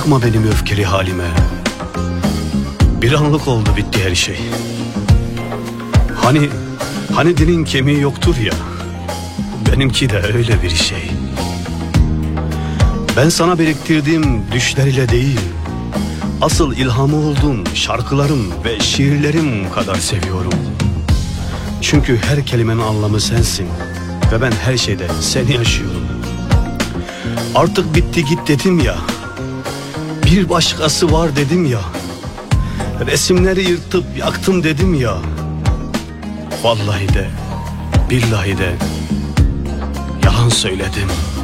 Bakma benim öfkeli halime. Bir anlık oldu bitti her şey. Hani dilin kemiği yoktur ya, benimki de öyle bir şey. Ben sana biriktirdiğim düşler ile değil, asıl ilhamı olduğum şarkılarım ve şiirlerim kadar seviyorum. Çünkü her kelimenin anlamı sensin ve ben her şeyde seni yaşıyorum. Artık bitti git dedim ya, bir başkası var dedim ya, resimleri yırtıp yaktım dedim ya. Vallahi de billahi de yalan söyledim.